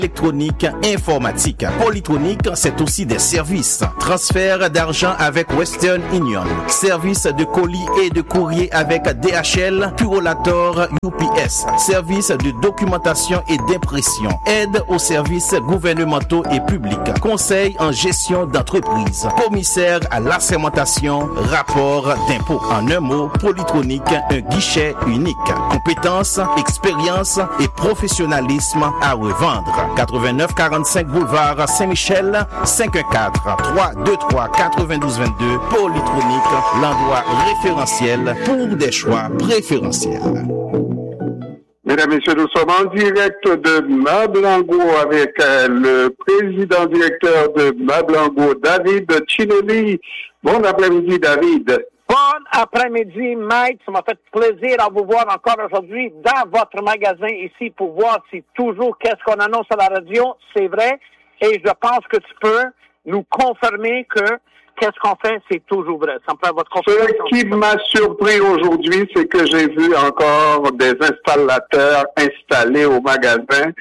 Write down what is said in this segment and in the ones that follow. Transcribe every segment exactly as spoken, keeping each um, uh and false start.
électronique, informatique. Polytronique, c'est aussi des services. Transfert d'argent avec Western Union. Service de colis et de courrier avec D H L, Purolator, U P S. Service de documentation et d'impression. Aide aux services gouvernementaux et publics. Conseil en gestion d'entreprise. Commissaire à l'assermentation. Rapport d'impôt. En un mot, Polytronique, un guichet unique. Compétences, expérience et professionnalisme à revendre. quatre-vingt-neuf quarante-cinq boulevard Saint-Michel, cinq un quatre, trois deux trois, quatre-vingt-douze vingt-deux, Polytronique, l'endroit référentiel pour des choix préférentiels. Mesdames et messieurs, nous sommes en direct de Mablango avec euh, le président directeur de Mablango, David Chinelli. Bon après-midi, David. Bon après-midi, Mike. Ça m'a fait plaisir à vous voir encore aujourd'hui dans votre magasin ici pour voir si toujours qu'est-ce qu'on annonce à la radio, c'est vrai. Et je pense que tu peux nous confirmer que qu'est-ce qu'on fait, c'est toujours vrai. Ça me fait votre confirmation. Ce qui m'a surpris aujourd'hui, c'est que j'ai vu encore des installateurs installés au magasin.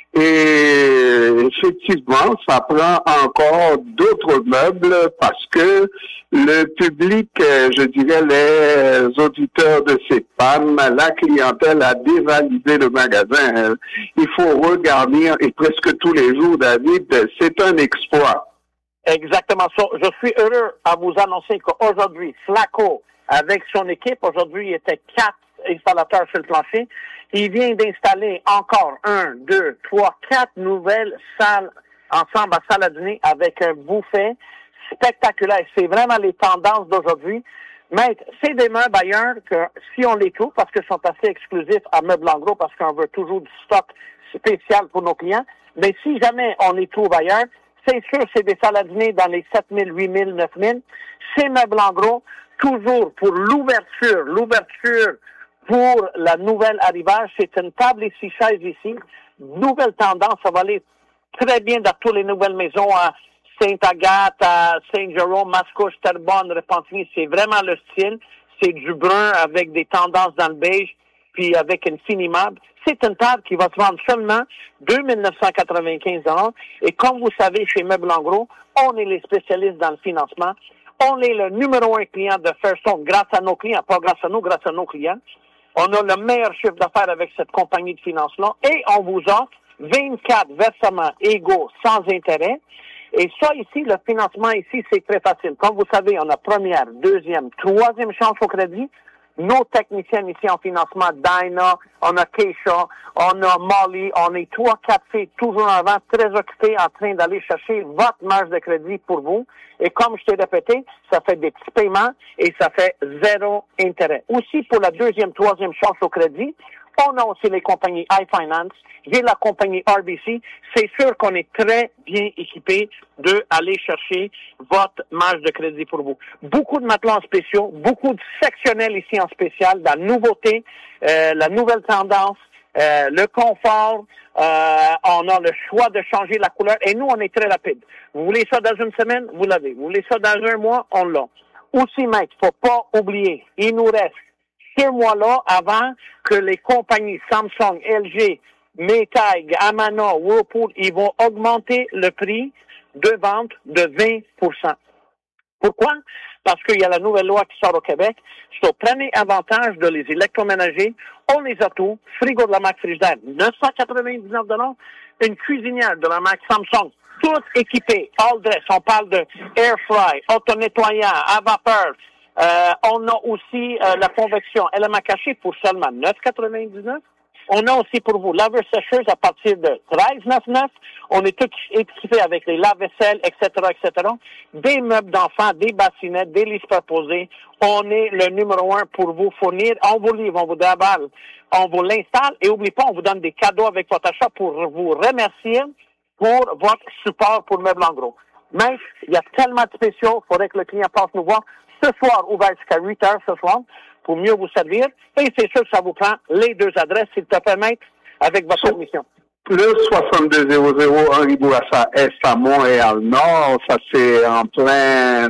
Et effectivement, ça prend encore d'autres meubles parce que le public, je dirais les auditeurs de C E P A M, la clientèle a dévalidé le magasin. Il faut regarder et presque tous les jours, David, c'est un exploit. Exactement ça. Je suis heureux à vous annoncer qu'aujourd'hui, Flaco, avec son équipe, aujourd'hui, il était quatre installateurs sur le plancher. Il vient d'installer encore un, deux, trois, quatre nouvelles salles ensemble à salle à dîner avec un buffet spectaculaire. C'est vraiment les tendances d'aujourd'hui. Mais c'est des meubles ailleurs que si on les trouve, parce qu'ils sont assez exclusifs à Meubles en Gros, parce qu'on veut toujours du stock spécial pour nos clients, mais si jamais on les trouve ailleurs, c'est sûr, c'est des salles à dîner dans les sept mille, huit mille, neuf mille. C'est Meubles en Gros, toujours pour l'ouverture, l'ouverture pour la nouvelle arrivage. C'est une table et six chaises ici. Nouvelle tendance, ça va aller très bien dans toutes les nouvelles maisons à Sainte-Agathe, à Saint-Jérôme, Mascouche, Terrebonne, Repentigny. C'est vraiment le style. C'est du brun avec des tendances dans le beige, puis avec une fine immeuble. C'est une table qui va se vendre seulement deux mille neuf cent quatre-vingt-quinze dollars. Et comme vous savez, chez Meubles en Gros, on est les spécialistes dans le financement. On est le numéro un client de Fairstone grâce à nos clients, pas grâce à nous, grâce à nos clients. On a le meilleur chiffre d'affaires avec cette compagnie de finance-là. Et on vous offre vingt-quatre versements égaux sans intérêt. Et ça ici, le financement ici, c'est très facile. Comme vous savez, on a première, deuxième, troisième chance au crédit. Nos techniciennes ici en financement, Dinah, on a Keisha, on a Molly, on est trois, quatre filles toujours en avant, très occupées en train d'aller chercher votre marge de crédit pour vous. Et comme je t'ai répété, ça fait des petits paiements et ça fait zéro intérêt. Aussi, pour la deuxième, troisième chance au crédit, on a aussi les compagnies iFinance, j'ai la compagnie R B C. C'est sûr qu'on est très bien équipé de aller chercher votre marge de crédit pour vous. Beaucoup de matelas en spéciaux, beaucoup de sectionnels ici en spécial, la nouveauté, euh, la nouvelle tendance, euh, le confort. Euh, on a le choix de changer la couleur et nous, on est très rapide. Vous voulez ça dans une semaine? Vous l'avez. Vous voulez ça dans un mois? On l'a. Aussi, mec, faut pas oublier, il nous reste ce mois-là avant que les compagnies Samsung, L G, Maytag, Amana, Whirlpool, ils vont augmenter le prix de vente de vingt pour cent. Pourquoi? Parce qu'il y a la nouvelle loi qui sort au Québec. So, prenez avantage de les électroménagers. On les a tous. Frigo de la marque Frigidaire, neuf cent quatre-vingt-dix-neuf dollars. Une cuisinière de la marque Samsung, toute équipée, all dress. On parle de air fry, auto-nettoyant, à vapeur. Euh, on a aussi euh, la convection élément caché pour seulement neuf quatre-vingt-dix-neuf. On a aussi pour vous laveur sécheuse à partir de treize quatre-vingt-dix-neuf. On est tout équipé avec les lave-vaisselle, et cetera, et cetera. Des meubles d'enfants, des bassinettes, des lits superposés. On est le numéro un pour vous fournir. On vous livre, on vous déballe, on vous l'installe. Et n'oubliez pas, on vous donne des cadeaux avec votre achat pour vous remercier pour votre support pour Meubles en Gros. Mais il y a tellement de spéciaux, il faudrait que le client passe nous voir. Ce soir, ouvert jusqu'à huit heures ce soir, pour mieux vous servir. Et c'est sûr que ça vous prend les deux adresses, s'il te permet, avec votre permission. Le soixante-deux zéro zéro Henri Bourassa Est à Montréal-Nord, ça c'est en plein,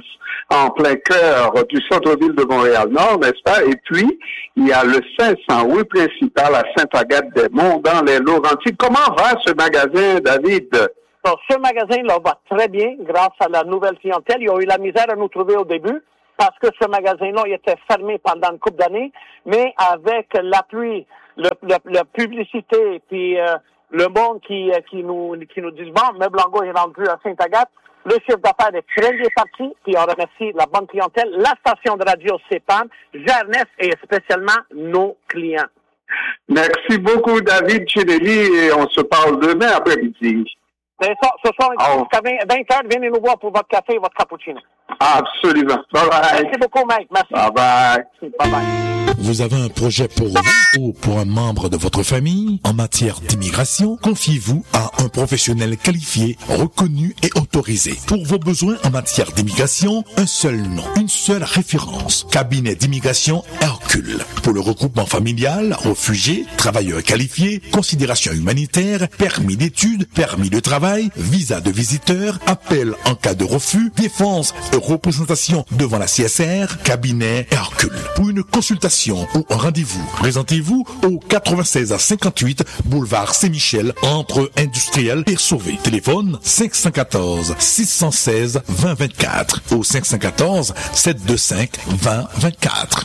en plein cœur du centre-ville de Montréal-Nord, n'est-ce pas? Et puis, il y a le cinq cent huit principal à Sainte-Agathe-des-Monts, dans les Laurentides. Comment va ce magasin, David? Donc, ce magasin-là va très bien grâce à la nouvelle clientèle. Ils ont eu la misère à nous trouver au début parce que ce magasin-là il était fermé pendant une couple d'années, mais avec l'appui, le, le, la publicité, puis euh, le monde qui, qui nous qui nous dit bon, Meubles Angot est rendu à Sainte-Agathe, le chiffre d'affaires est très bien parti, puis on remercie la bonne clientèle, la station de radio C P A M, Jeunesse et spécialement nos clients. Merci beaucoup, David Chinelli, et on se parle demain après-midi. Mais ça, ce soir, oh. jusqu'à vingt heures, venez nous voir pour votre café et votre cappuccino. Absolument. Bye bye. Merci beaucoup, Mike. Merci. Bye bye. Bye bye. Vous avez un projet pour vous ou pour un membre de votre famille en matière d'immigration? Confiez-vous à un professionnel qualifié, reconnu et autorisé. Pour vos besoins en matière d'immigration, un seul nom, une seule référence. Cabinet d'immigration Hercule. Pour le regroupement familial, réfugiés, travailleurs qualifiés, considération humanitaire, permis d'études, permis de travail, visa de visiteur, appel en cas de refus, défense et représentation devant la C S R, cabinet Hercule. Pour une consultation ou un rendez-vous, présentez-vous au quatre-vingt-seize à cinquante-huit boulevard Saint-Michel entre Industriel et Sauvé. Téléphone cinq un quatre, six un six, deux zéro deux quatre ou cinq un quatre, sept deux cinq, deux zéro deux quatre.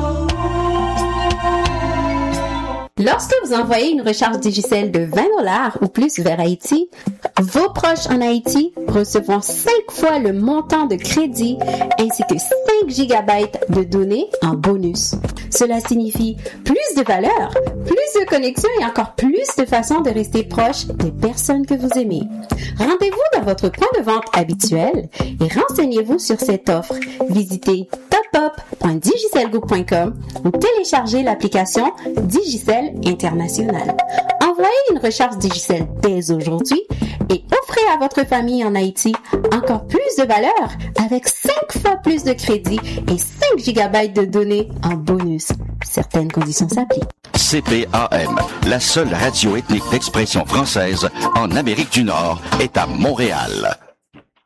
Lorsque vous envoyez une recharge Digicel de vingt dollars ou plus vers Haïti, vos proches en Haïti recevront cinq fois le montant de crédit ainsi que cinq gigabytes de données en bonus. Cela signifie plus de valeur, plus de connexion et encore plus de façons de rester proche des personnes que vous aimez. Rendez-vous dans votre point de vente habituel et renseignez-vous sur cette offre. Visitez top up point digicelgo point com ou téléchargez l'application Digicel International. Envoyez une recharge Digicel dès aujourd'hui et offrez à votre famille en Haïti encore plus de valeur avec cinq fois plus de crédit et cinq gigabytes de données en bonus. Certaines conditions s'appliquent. C P A M, la seule radio ethnique d'expression française en Amérique du Nord, est à Montréal.